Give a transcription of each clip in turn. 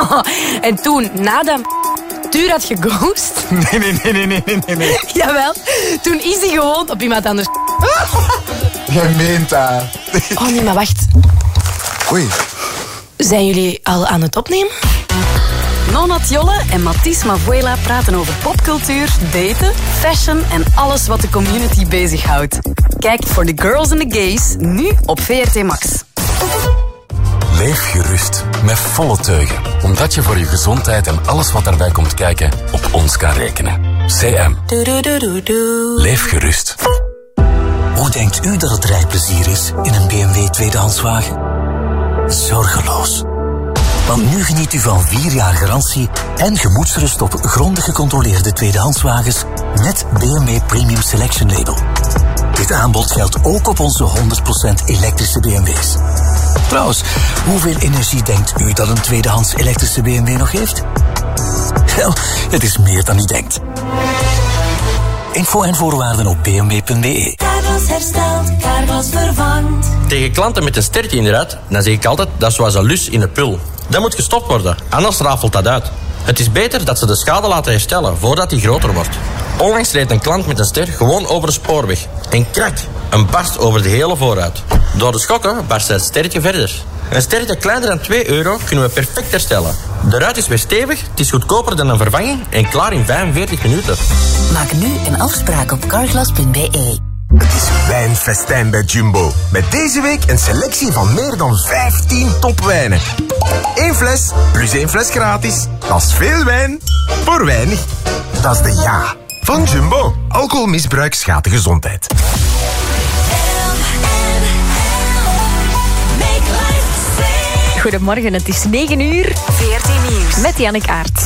En toen, nadat Tuur had geghost... Nee. Jawel, toen is hij gewoon op iemand anders... Jij meent dat. Oh nee, maar wacht. Oei. Zijn jullie al aan het opnemen? Nonat Jolle en Mathis Mavuela praten over popcultuur, daten, fashion en alles wat de community bezighoudt. Kijk voor The Girls and the Gays nu op VRT Max. Leef gerust, met volle teugen. Omdat je voor je gezondheid en alles wat daarbij komt kijken op ons kan rekenen. CM. Leef gerust. Hoe denkt u dat het rijplezier is in een BMW tweedehandswagen? Zorgeloos. Want nu geniet u van 4 jaar garantie en gemoedsrust op grondig gecontroleerde tweedehandswagens met BMW Premium Selection Label. Dit aanbod geldt ook op onze 100% elektrische BMW's. Trouwens, hoeveel energie denkt u dat een tweedehands elektrische BMW nog heeft? Wel, het is meer dan u denkt. Info en voorwaarden op bmw.be. Carglass herstelt, Carglass vervangt. Tegen klanten met een stertje in de ruit, dan zeg ik altijd, dat is zoals een lus in een pul. Dat moet gestopt worden, anders rafelt dat uit. Het is beter dat ze de schade laten herstellen voordat die groter wordt. Onlangs reed een klant met een ster gewoon over de spoorweg. En krak, een barst over de hele voorruit. Door de schokken barst het sterretje verder. Een sterretje kleiner dan €2 kunnen we perfect herstellen. De ruit is weer stevig, het is goedkoper dan een vervanging en klaar in 45 minuten. Maak nu een afspraak op carglass.be. Het is wijnfestijn bij Jumbo. Met deze week een selectie van meer dan 15 topwijnen. 1 fles plus 1 fles gratis. Dat is veel wijn voor weinig. Dat is de ja van Jumbo. Alcoholmisbruik schaadt de gezondheid. Goedemorgen, het is 9:00. VRT Nieuws. Met Jannik Aert.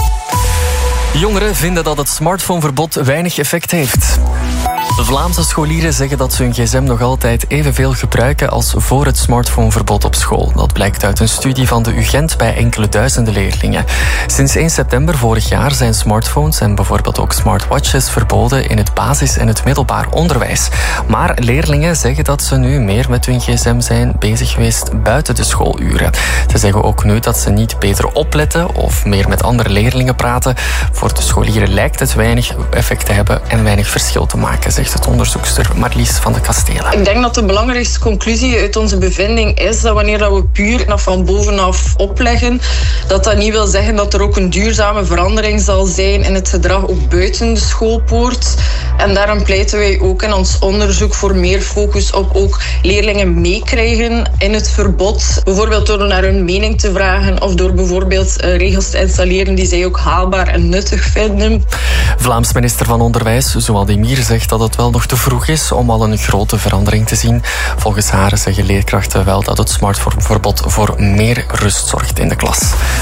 Jongeren vinden dat het smartphoneverbod weinig effect heeft. De Vlaamse scholieren zeggen dat ze hun gsm nog altijd evenveel gebruiken als voor het smartphoneverbod op school. Dat blijkt uit een studie van de UGent bij enkele duizenden leerlingen. Sinds 1 september vorig jaar zijn smartphones en bijvoorbeeld ook smartwatches verboden in het basis- en het middelbaar onderwijs. Maar leerlingen zeggen dat ze nu meer met hun gsm zijn bezig geweest buiten de schooluren. Ze zeggen ook nu dat ze niet beter opletten of meer met andere leerlingen praten. Voor de scholieren lijkt het weinig effect te hebben en weinig verschil te maken, zegt het onderzoekster Marlies van de Kastelen. Ik denk dat de belangrijkste conclusie uit onze bevinding is dat wanneer we puur dat van bovenaf opleggen, dat niet wil zeggen dat er ook een duurzame verandering zal zijn in het gedrag ook buiten de schoolpoort. En daarom pleiten wij ook in ons onderzoek voor meer focus op ook leerlingen meekrijgen in het verbod. Bijvoorbeeld door naar hun mening te vragen of door bijvoorbeeld regels te installeren die zij ook haalbaar en nuttig vinden. Vlaams minister van Onderwijs, Zouad Emir, zegt dat het wel nog te vroeg is om al een grote verandering te zien. Volgens haar zeggen leerkrachten wel dat het smartphoneverbod voor meer rust zorgt in de klas.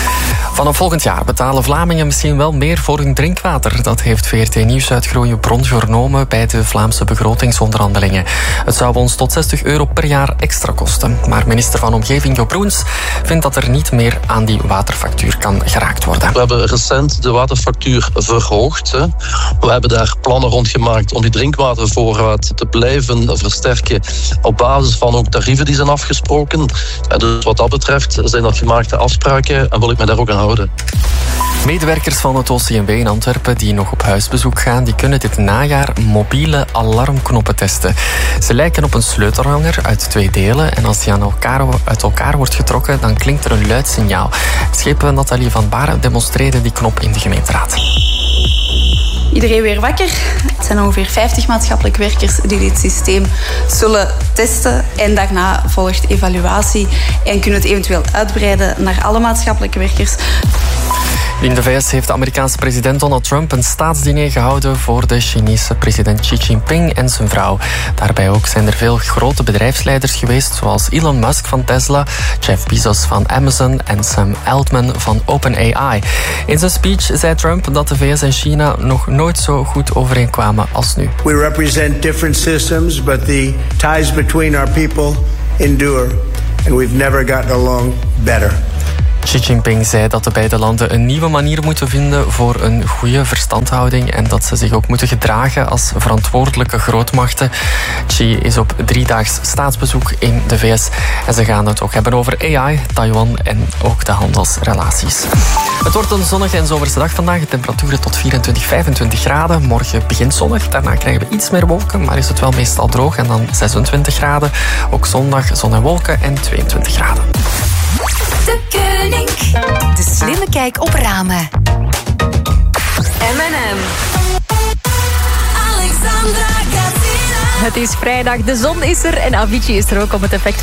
Vanaf volgend jaar betalen Vlamingen misschien wel meer voor hun drinkwater. Dat heeft VRT Nieuws uit Groeie Bron vernomen bij de Vlaamse begrotingsonderhandelingen. Het zou ons tot €60 per jaar extra kosten. Maar minister van Omgeving Jo Broens vindt dat er niet meer aan die waterfactuur kan geraakt worden. We hebben recent de waterfactuur verhoogd. We hebben daar plannen rond gemaakt om die drinkwatervoorraad te blijven versterken op basis van ook tarieven die zijn afgesproken. En dus wat dat betreft zijn dat gemaakte afspraken en wil ik mij daar ook aan houden. Medewerkers van het OCMW in Antwerpen die nog op huisbezoek gaan, die kunnen dit najaar mobiele alarmknoppen testen. Ze lijken op een sleutelhanger uit 2 delen en als die uit elkaar wordt getrokken, dan klinkt er een luid signaal. Schepen Nathalie van Baren demonstreerde die knop in de gemeenteraad. Iedereen weer wakker. Het zijn ongeveer 50 maatschappelijk werkers die dit systeem zullen testen. En daarna volgt evaluatie en kunnen we het eventueel uitbreiden naar alle maatschappelijke werkers. In de VS heeft de Amerikaanse president Donald Trump een staatsdiner gehouden voor de Chinese president Xi Jinping en zijn vrouw. Daarbij ook zijn er veel grote bedrijfsleiders geweest, zoals Elon Musk van Tesla, Jeff Bezos van Amazon en Sam Altman van OpenAI. In zijn speech zei Trump dat de VS en China nog nooit zo goed overeenkwamen als nu. We represent different systems, but the ties between our people endure, and we've never gotten along better. Xi Jinping zei dat de beide landen een nieuwe manier moeten vinden voor een goede verstandhouding en dat ze zich ook moeten gedragen als verantwoordelijke grootmachten. Xi is op 3-daags staatsbezoek in de VS en ze gaan het ook hebben over AI, Taiwan en ook de handelsrelaties. Het wordt een zonnige en zomerse dag vandaag. De temperaturen tot 24, 25 graden. Morgen begint zonnig. Daarna krijgen we iets meer wolken, maar is het wel meestal droog. En dan 26 graden. Ook zondag zon en wolken en 22 graden. De Koning. De slimme kijk op ramen. M&M. Het is vrijdag, de zon is er en Avicii is er ook om het effect